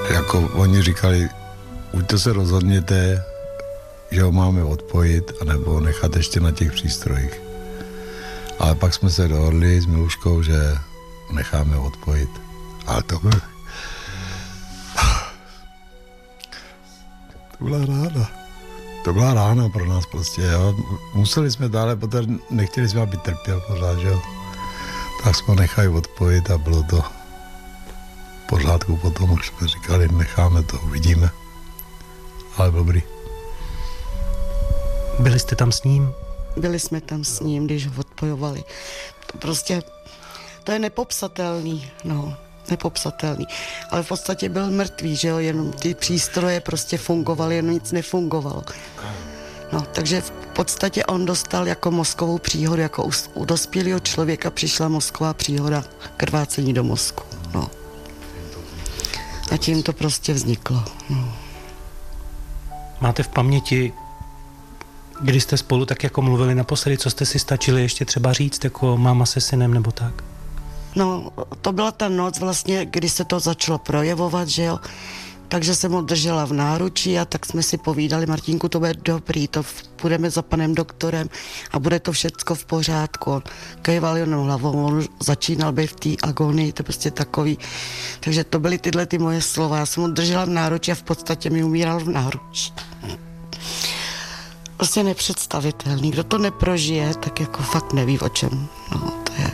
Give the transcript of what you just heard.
jako oni říkali, buď to se rozhodněte, že ho máme odpojit, anebo nechat ještě na těch přístrojích. Ale pak jsme se dohodli s Miluškou, že necháme odpojit. Ale to byla rána. To byla rána pro nás prostě, jo. Museli jsme dále, protože nechtěli jsme, aby trpěl pořád, že jo. Tak jsme nechali odpojit a bylo to v pořádku. Potom už jsme říkali, necháme to, uvidíme. Ale dobrý. Byli jste tam s ním? Byli jsme tam s ním, když ho odpojovali. To prostě, to je nepopsatelný, no. Nepopsatelný. Ale v podstatě byl mrtvý, že jo, jenom ty přístroje prostě fungovaly, jenom nic nefungovalo. No, takže v podstatě on dostal jako mozkovou příhodu, jako u dospělého člověka přišla mozková příhoda, krvácení do mozku, no. A tím to prostě vzniklo, no. Máte v paměti, kdy jste spolu tak jako mluvili naposledy, co jste si stačili ještě třeba říct, jako máma se synem nebo tak? No, to byla ta noc vlastně, kdy se to začalo projevovat, že jo. Takže jsem ho držela v náručí a tak jsme si povídali, Martínku, to bude dobrý, to půjdeme za panem doktorem a bude to všecko v pořádku. On kejval jenom hlavou, on začínal být v té agonii, to prostě takový. Takže to byly tyhle ty moje slova. Já jsem ho držela v náručí a v podstatě mi umíral v náručí. Prostě nepředstavitelný. Kdo to neprožije, tak jako fakt neví o čem. No,